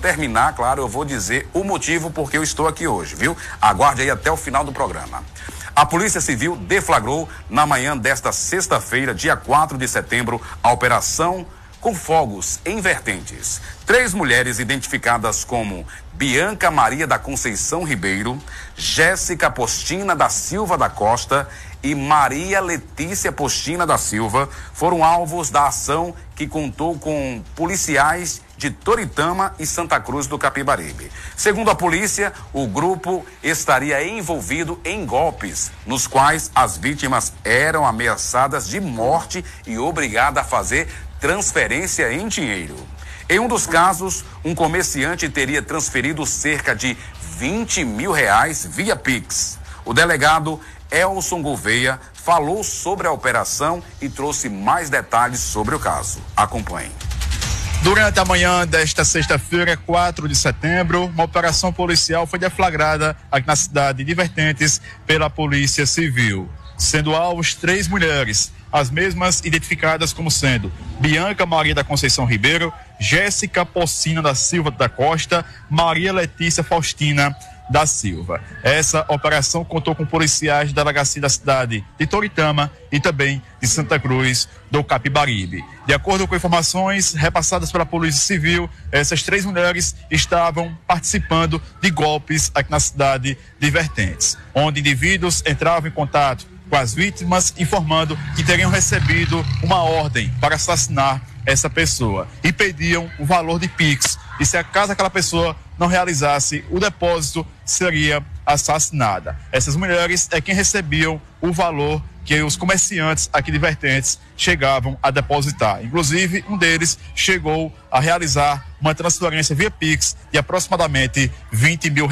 terminar, claro, eu vou dizer o motivo porque eu estou aqui hoje, viu? Aguarde aí até o final do programa. A Polícia Civil deflagrou na manhã desta sexta-feira, dia 4 de setembro, a operação com fogos em vertentes. 3 mulheres identificadas como Bianca Maria da Conceição Ribeiro, Jéssica Postina da Silva da Costa e Maria Letícia Postina da Silva foram alvos da ação que contou com policiais de Toritama e Santa Cruz do Capibaribe. Segundo a polícia, o grupo estaria envolvido em golpes, nos quais as vítimas eram ameaçadas de morte e obrigadas a fazer transferência em dinheiro. Em um dos casos, um comerciante teria transferido cerca de R$20 mil via Pix. O delegado Elson Gouveia falou sobre a operação e trouxe mais detalhes sobre o caso. Acompanhe. Durante a manhã desta sexta-feira, 4 de setembro, uma operação policial foi deflagrada aqui na cidade de Vertentes pela Polícia Civil, sendo alvos 3 mulheres, as mesmas identificadas como sendo Bianca Maria da Conceição Ribeiro, Jéssica Postina da Silva da Costa, Maria Letícia Faustina da Silva. Essa operação contou com policiais da delegacia da cidade de Toritama e também de Santa Cruz do Capibaribe. De acordo com informações repassadas pela Polícia Civil, essas 3 mulheres estavam participando de golpes aqui na cidade de Vertentes, onde indivíduos entravam em contato com as vítimas informando que teriam recebido uma ordem para assassinar essa pessoa e pediam o valor de Pix, e se acaso aquela pessoa não realizasse o depósito, seria assassinada. Essas mulheres é quem recebiam o valor que os comerciantes aqui de Vertentes chegavam a depositar. Inclusive, um deles chegou a realizar uma transferência via Pix de aproximadamente R$20 mil.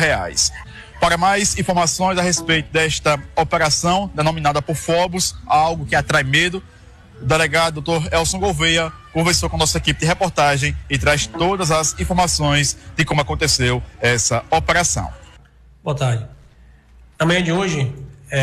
Para mais informações a respeito desta operação, denominada por Phobos, algo que atrai medo, o delegado Dr. Elson Gouveia conversou com a nossa equipe de reportagem e traz todas as informações de como aconteceu essa operação. Boa tarde. Na manhã de hoje,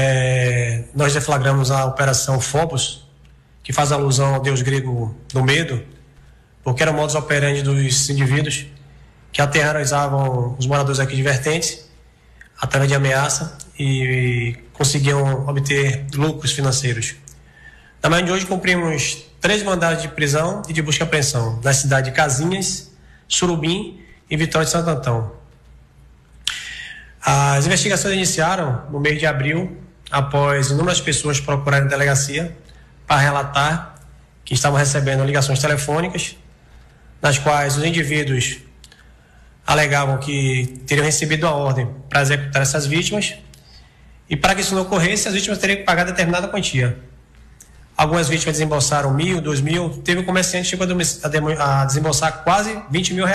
nós deflagramos a operação Phobos, que faz alusão ao deus grego do medo, porque era o modus operandi dos indivíduos que aterrorizavam os moradores aqui de Vertentes através de ameaça e conseguiam obter lucros financeiros. Na manhã de hoje cumprimos 3 mandados de prisão e de busca e apreensão nas cidades de Casinhas, Surubim e Vitória de Santo Antão. As investigações iniciaram no mês de abril, após inúmeras pessoas procurarem a delegacia para relatar que estavam recebendo ligações telefônicas, nas quais os indivíduos alegavam que teriam recebido a ordem para executar essas vítimas, e para que isso não ocorresse, as vítimas teriam que pagar determinada quantia. Algumas vítimas desembolsaram 1.000, 2.000, teve um comerciante que chegou a desembolsar quase R$20 mil.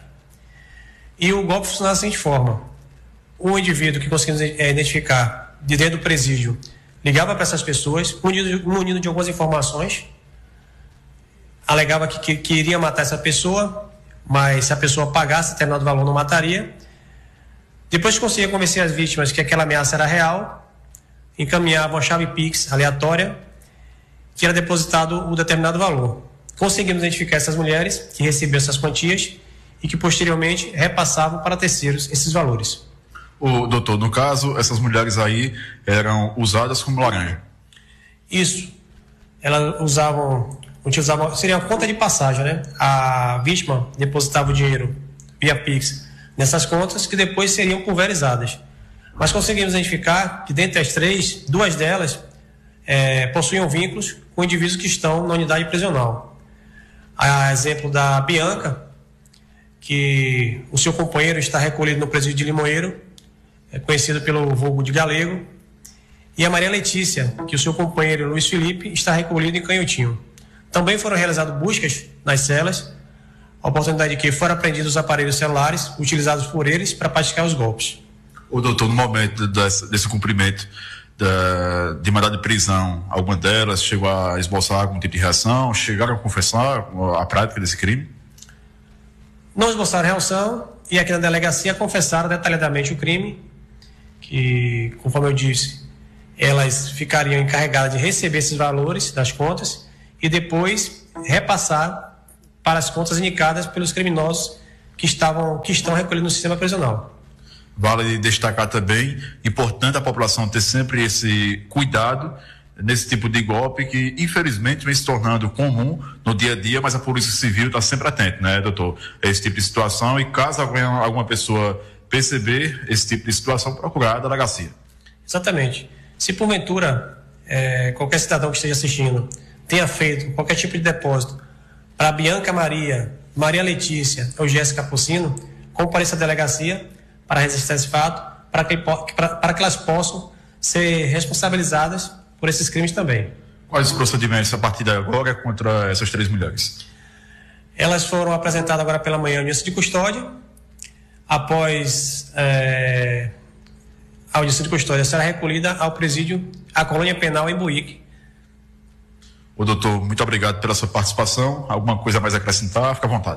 E o golpe funcionava da seguinte forma: um indivíduo que conseguimos identificar de dentro do presídio ligava para essas pessoas, munido de algumas informações, alegava que iria matar essa pessoa, mas se a pessoa pagasse determinado valor não mataria. Depois que conseguia convencer as vítimas que aquela ameaça era real, encaminhava uma chave Pix aleatória que era depositado o determinado valor. Conseguimos identificar essas mulheres que recebiam essas quantias e que posteriormente repassavam para terceiros esses valores. Doutor, no caso, essas mulheres aí eram usadas como laranja? Isso. Elas utilizavam, seria uma conta de passagem, né? A vítima depositava o dinheiro via Pix nessas contas, que depois seriam pulverizadas. Mas conseguimos identificar que dentre as 3, 2 delas possuíam vínculos com indivíduos que estão na unidade prisional. A exemplo da Bianca, que o seu companheiro está recolhido no presídio de Limoeiro, conhecido pelo vulgo de Galego, e a Maria Letícia, que o seu companheiro Luiz Felipe está recolhido em Canhotinho. Também foram realizadas buscas nas celas, a oportunidade de que foram apreendidos os aparelhos celulares utilizados por eles para praticar os golpes. O doutor, no momento desse cumprimento de mandado de prisão, alguma delas chegou a esboçar algum tipo de reação? Chegaram a confessar a prática desse crime? Não esboçaram reação, e aqui na delegacia confessaram detalhadamente o crime, que, conforme eu disse, elas ficariam encarregadas de receber esses valores das contas e depois repassar para as contas indicadas pelos criminosos que estão recolhidos no sistema prisional. Vale destacar também, importante a população ter sempre esse cuidado nesse tipo de golpe que, infelizmente, vem se tornando comum no dia a dia, mas a Polícia Civil está sempre atenta, né, doutor? A esse tipo de situação, e caso alguma pessoa perceber esse tipo de situação, procurar a delegacia. Exatamente. Se porventura qualquer cidadão que esteja assistindo tenha feito qualquer tipo de depósito para Bianca Maria, Maria Letícia ou Jéssica Pocino, compareça à delegacia para registrar esse fato, para que elas possam ser responsabilizadas por esses crimes também. Quais os procedimentos a partir de agora contra essas 3 mulheres? Elas foram apresentadas agora pela manhã em audiência de custódia. Após a audiência de custódia, será recolhida ao presídio, à colônia penal em Buíque. Ô, doutor, muito obrigado pela sua participação. Alguma coisa mais a acrescentar? Fica à vontade.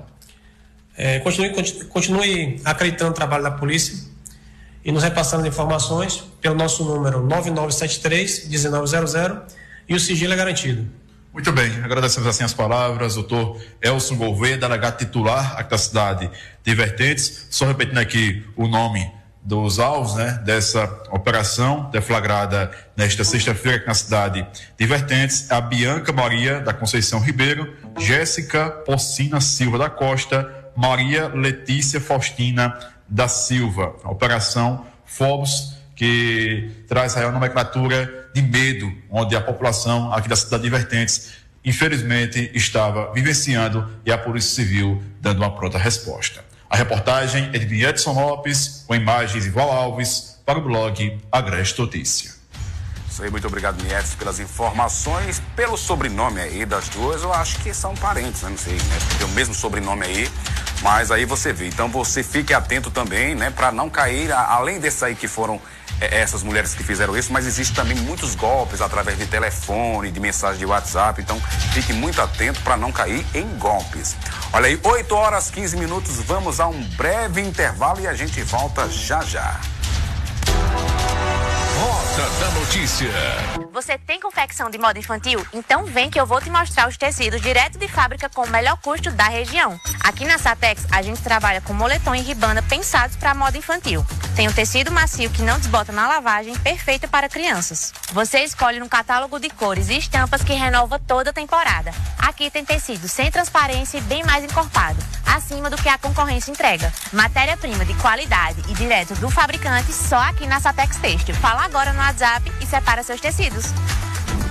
Continue acreditando no trabalho da polícia e nos repassando informações pelo nosso número 9973-1900 e o sigilo é garantido. Muito bem, agradecemos assim as palavras, doutor Elson Gouveia, delegado titular aqui da cidade de Vertentes. Só repetindo aqui o nome dos alvos, né, dessa operação deflagrada nesta sexta-feira aqui na cidade de Vertentes: a Bianca Maria da Conceição Ribeiro, Jéssica Pocina Silva da Costa, Maria Letícia Faustina da Silva. A operação Phobos, que traz a nomenclatura de medo, onde a população aqui da cidade de Vertentes, infelizmente, estava vivenciando, e a Polícia Civil dando uma pronta resposta. A reportagem é de Edson Lopes, com imagens de Val Alves, para o blog Agreste Notícia. Isso aí, muito obrigado, Nieves, pelas informações. Pelo sobrenome aí das duas, eu acho que são parentes, né? Não sei, né? Tem o mesmo sobrenome aí, mas aí você vê. Então você fique atento também, né? Para não cair, além desses aí que foram essas mulheres que fizeram isso, mas existe também muitos golpes através de telefone, de mensagem de WhatsApp. Então fique muito atento para não cair em golpes. Olha aí, 8h15, vamos a um breve intervalo e a gente volta já já. Rota da Notícia. Você tem confecção de moda infantil? Então vem que eu vou te mostrar os tecidos direto de fábrica com o melhor custo da região. Aqui na Satex, a gente trabalha com moletom e ribana pensados para moda infantil. Tem um tecido macio que não desbota na lavagem, perfeito para crianças. Você escolhe no catálogo de cores e estampas que renova toda a temporada. Aqui tem tecido sem transparência e bem mais encorpado, acima do que a concorrência entrega. Matéria-prima de qualidade e direto do fabricante, só aqui na Satex Têxtil. Fala agora no WhatsApp e separa seus tecidos.